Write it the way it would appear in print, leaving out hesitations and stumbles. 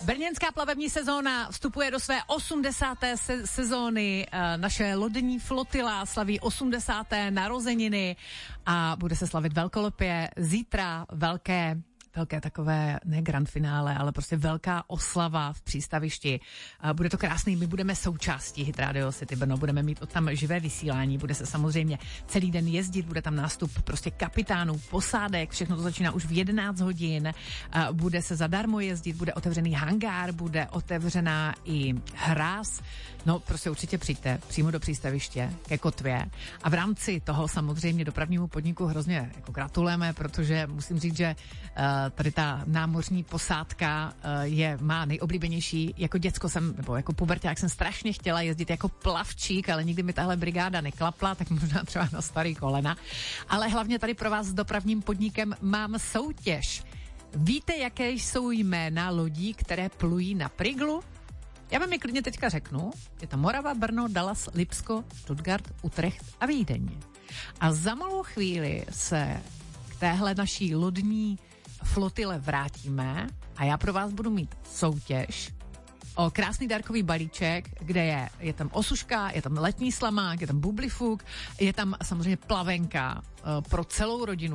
Brněnská plavební sezóna vstupuje do své 80. sezóny. Naše lodní flotila slaví 80. narozeniny a bude se slavit velkolepě. Zítra velké takové, ne grand finále, ale prostě velká oslava v přístavišti. Bude to krásný, my budeme součástí Hit Radio City Brno, budeme mít od tam živé vysílání, bude se samozřejmě celý den jezdit, bude tam nástup prostě kapitánů, posádek, všechno to začíná už v 11 hodin, bude se zadarmo jezdit, bude otevřený hangár, bude otevřená i hráz, no prostě určitě přijďte přímo do přístaviště ke kotvě a v rámci toho samozřejmě dopravnímu podniku hrozně jako gratulujeme, protože musím říct, že tady ta námořní posádka má nejoblíbenější. Jako děcko nebo jako puberťák jsem strašně chtěla jezdit jako plavčík, ale nikdy mi tahle brigáda neklapla, tak možná třeba na starý kolena. Ale hlavně tady pro vás s dopravním podnikem mám soutěž. Víte, jaké jsou jména lodí, které plují na Priglu? Já vám je klidně teďka řeknu. Je to Morava, Brno, Dallas, Lipsko, Stuttgart, Utrecht a Vídeň. A za malou chvíli se k téhle naší lodní flotile vrátíme a já pro vás budu mít soutěž o krásný dárkový balíček, kde je tam osuška, je tam letní slamák, je tam bublifuk, je tam samozřejmě plavenka pro celou rodinu.